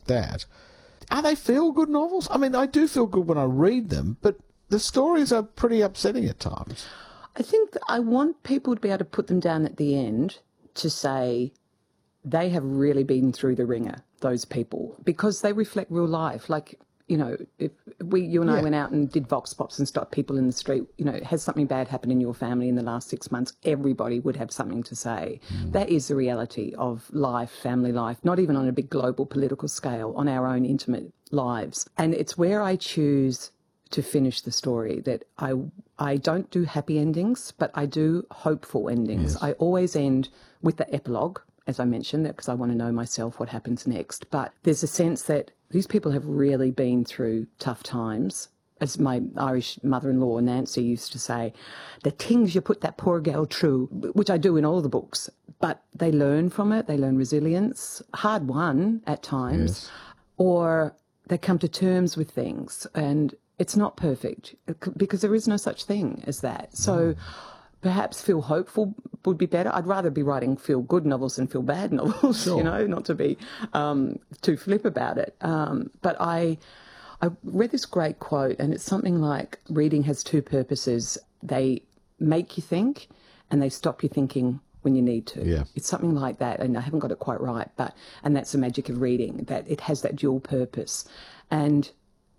that. Are they feel-good novels? I mean, I do feel good when I read them, but the stories are pretty upsetting at times. I think that I want people to be able to put them down at the end to say they have really been through the ringer, those people, because they reflect real life. Like, you know, if you and I went out and did vox pops and stopped people in the street, you know, has something bad happened in your family in the last 6 months, everybody would have something to say. That is the reality of life, family life, not even on a big global political scale, on our own intimate lives. And it's where I choose to finish the story that I don't do happy endings, but I do hopeful endings. Yes. I always end with the epilogue, as I mentioned, because I want to know myself what happens next. But there's a sense that these people have really been through tough times. As my Irish mother-in-law, Nancy, used to say, the things you put that poor girl through, which I do in all the books, but they learn from it, they learn resilience, hard won at times, or they come to terms with things, and it's not perfect because there is no such thing as that. So perhaps feel hopeful would be better. I'd rather be writing feel-good novels than feel-bad novels, you know, not to be too flip about it. But I read this great quote, and it's something like, reading has two purposes. They make you think, and they stop you thinking when you need to. Yeah. It's something like that, and I haven't got it quite right, and that's the magic of reading, that it has that dual purpose. And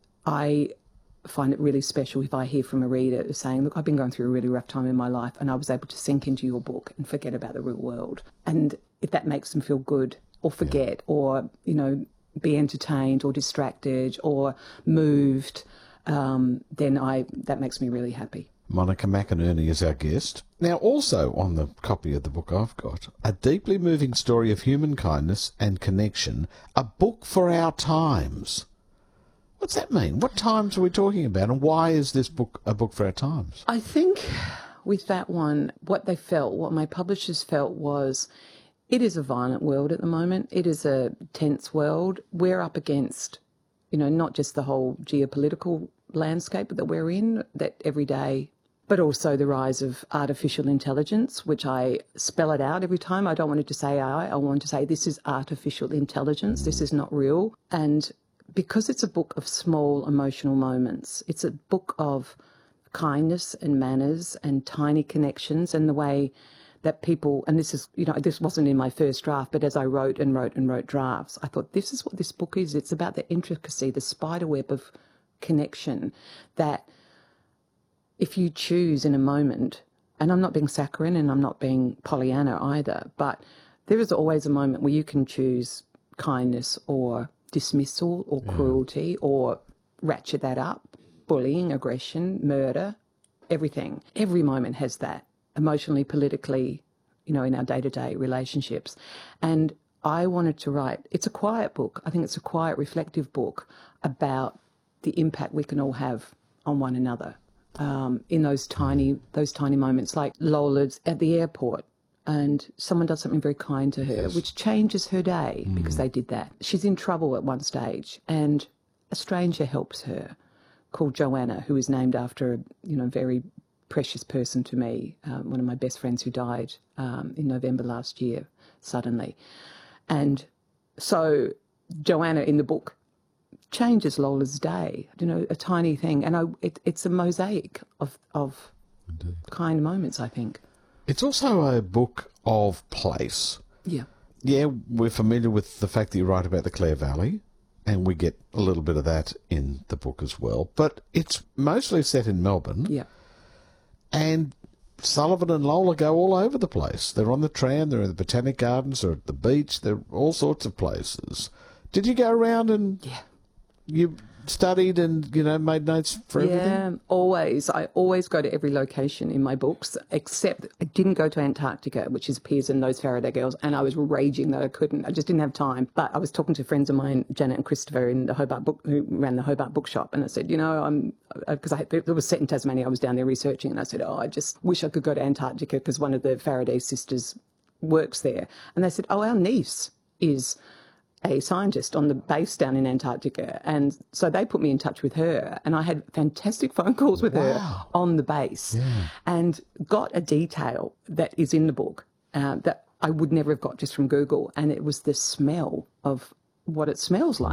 I find it really special if I hear from a reader saying, look, I've been going through a really rough time in my life and I was able to sink into your book and forget about the real world. And if that makes them feel good or forget or, you know, be entertained or distracted or moved, then that makes me really happy. Monica McInerney is our guest. Now, also on the copy of the book I've got, a deeply moving story of human kindness and connection, a book for our times. What's that mean? What times are we talking about, and why is this book a book for our times? I think with that one, what my publishers felt was, it is a violent world at the moment. It is a tense world. We're up against, you know, not just the whole geopolitical landscape that we're in, that every day, but also the rise of artificial intelligence, which I spell it out every time. I don't want it to say AI. I want to say this is artificial intelligence. This is not real. And because it's a book of small emotional moments, it's a book of kindness and manners and tiny connections and the way that people, and this is, you know, this wasn't in my first draft, but as I wrote and wrote and wrote drafts, I thought this is what this book is. It's about the intricacy, the spiderweb of connection that if you choose in a moment, and I'm not being saccharine and I'm not being Pollyanna either, but there is always a moment where you can choose kindness or dismissal or cruelty or ratchet that up, bullying, aggression, murder, everything. Every moment has that, emotionally, politically, you know, in our day-to-day relationships. And I wanted to write, it's a quiet book. I think it's a quiet, reflective book about the impact we can all have on one another in those tiny moments, like Lola's at the airport and someone does something very kind to her, which changes her day because they did that. She's in trouble at one stage and a stranger helps her called Joanna, who is named after a, you know, very precious person to me, one of my best friends who died in November last year, suddenly. And so Joanna in the book changes Lola's day, you know, a tiny thing. And it's a mosaic of kind moments, I think. It's also a book of place. Yeah. Yeah, we're familiar with the fact that you write about the Clare Valley, and we get a little bit of that in the book as well. But it's mostly set in Melbourne. Yeah. And Sullivan and Lola go all over the place. They're on the tram, they're in the Botanic Gardens, they're at the beach, they're all sorts of places. Did you go around and you studied and, you know, made notes for everything? Yeah, always. I always go to every location in my books, except I didn't go to Antarctica, which appears in Those Faraday Girls, and I was raging that I couldn't. I just didn't have time. But I was talking to friends of mine, Janet and Christopher, in the Hobart book, who ran the Hobart bookshop, and I said, you know, because it was set in Tasmania, I was down there researching, and I said, I just wish I could go to Antarctica because one of the Faraday sisters works there. And they said, our niece is a scientist on the base down in Antarctica. And so they put me in touch with her, and I had fantastic phone calls with her on the base and got a detail that is in the book that I would never have got just from Google. And it was the smell of what it smells like.